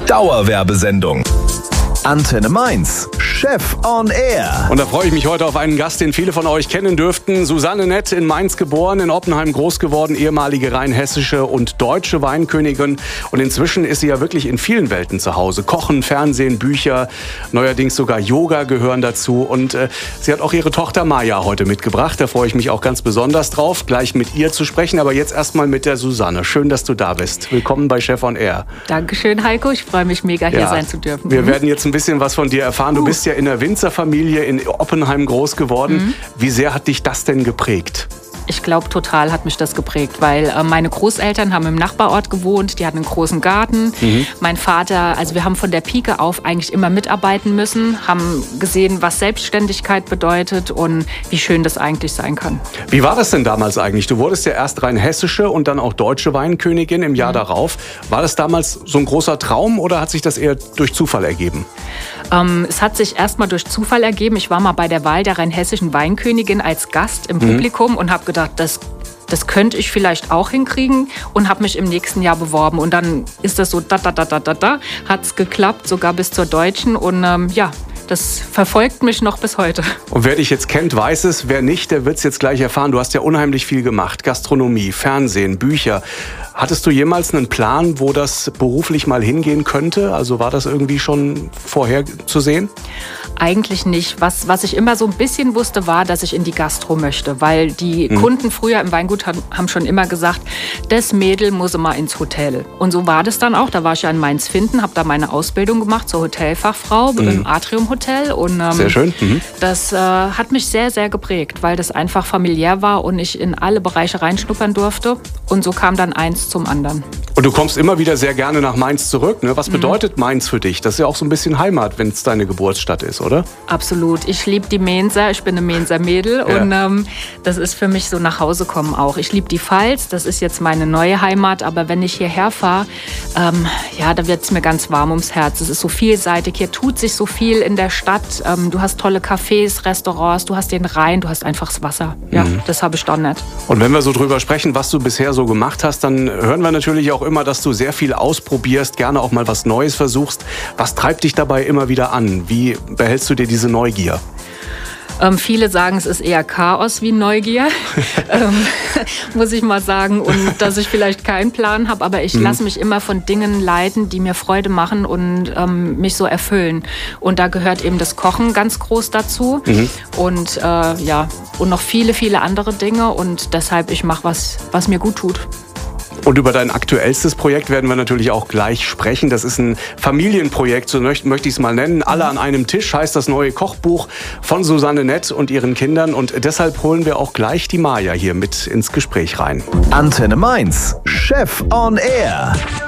Dauerwerbesendung. Antenne Mainz, Chef on Air. Und da freue ich mich heute auf einen Gast, den viele von euch kennen dürften. Susanne Nett, in Mainz geboren, in Oppenheim groß geworden, ehemalige rein hessische und deutsche Weinkönigin. Und inzwischen ist sie ja wirklich in vielen Welten zu Hause. Kochen, Fernsehen, Bücher, neuerdings sogar Yoga gehören dazu. Und sie hat auch ihre Tochter Maja heute mitgebracht. Da freue ich mich auch ganz besonders drauf, gleich mit ihr zu sprechen. Aber jetzt erstmal mit der Susanne. Schön, dass du da bist. Willkommen bei Chef on Air. Dankeschön, Heiko. Ich freue mich mega, hier sein zu dürfen. Wir werden jetzt ein bisschen was von dir erfahren. Du bist ja in der Winzerfamilie in Oppenheim groß geworden. Wie sehr hat dich das denn geprägt? Ich glaube, total hat mich das geprägt, weil meine Großeltern haben im Nachbarort gewohnt, die hatten einen großen Garten. Mein Vater, also wir haben von der Pike auf eigentlich immer mitarbeiten müssen, haben gesehen, was Selbstständigkeit bedeutet und wie schön das eigentlich sein kann. Wie war das denn damals eigentlich? Du wurdest ja erst rein hessische und dann auch deutsche Weinkönigin im Jahr darauf. War das damals so ein großer Traum oder hat sich das eher durch Zufall ergeben? Es hat sich erstmal durch Zufall ergeben. Ich war mal bei der Wahl der rheinhessischen Weinkönigin als Gast im Publikum und habe gedacht, das könnte ich vielleicht auch hinkriegen und habe mich im nächsten Jahr beworben. Und dann ist das so, hat es geklappt, sogar bis zur Deutschen. Und das verfolgt mich noch bis heute. Und wer dich jetzt kennt, weiß es. Wer nicht, der wird es jetzt gleich erfahren. Du hast ja unheimlich viel gemacht. Gastronomie, Fernsehen, Bücher. Hattest du jemals einen Plan, wo das beruflich mal hingehen könnte? Also war das irgendwie schon vorherzusehen? Eigentlich nicht. Was ich immer so ein bisschen wusste, war, dass ich in die Gastro möchte. Weil die Kunden früher im Weingut haben schon immer gesagt, das Mädel muss immer ins Hotel. Und so war das dann auch. Da war ich ja in Mainz-Finden, habe da meine Ausbildung gemacht zur Hotelfachfrau im Atrium Hotel. Und, sehr schön. Das hat mich sehr, sehr geprägt, weil das einfach familiär war und ich in alle Bereiche reinschnuppern durfte. Und so kam dann eins zum anderen. Und du kommst immer wieder sehr gerne nach Mainz zurück. Ne? Was bedeutet Mainz für dich? Das ist ja auch so ein bisschen Heimat, wenn es deine Geburtsstadt ist, oder? Absolut. Ich liebe die Mainzer. Ich bin eine Mainzer Mädel. Ja. Und das ist für mich so nach Hause kommen auch. Ich liebe die Pfalz. Das ist jetzt meine neue Heimat. Aber wenn ich hierher fahre, da wird es mir ganz warm ums Herz. Es ist so vielseitig. Hier tut sich so viel in der Stadt. Du hast tolle Cafés, Restaurants. Du hast den Rhein. Du hast einfach das Wasser. Ja, das habe ich dann nicht. Und wenn wir so drüber sprechen, was du bisher so gemacht hast, dann hören wir natürlich auch immer, dass du sehr viel ausprobierst, gerne auch mal was Neues versuchst. Was treibt dich dabei immer wieder an? Wie behältst du dir diese Neugier? Viele sagen, es ist eher Chaos wie Neugier, muss ich mal sagen. Und dass ich vielleicht keinen Plan habe, aber ich lasse mich immer von Dingen leiten, die mir Freude machen und mich so erfüllen. Und da gehört eben das Kochen ganz groß dazu. Und und noch viele, viele andere Dinge. Und deshalb, ich mache was mir gut tut. Und über dein aktuellstes Projekt werden wir natürlich auch gleich sprechen. Das ist ein Familienprojekt, so möchte ich es mal nennen. Alle an einem Tisch heißt das neue Kochbuch von Susanne Nett und ihren Kindern. Und deshalb holen wir auch gleich die Maja hier mit ins Gespräch rein. Antenne Mainz, Chef on Air.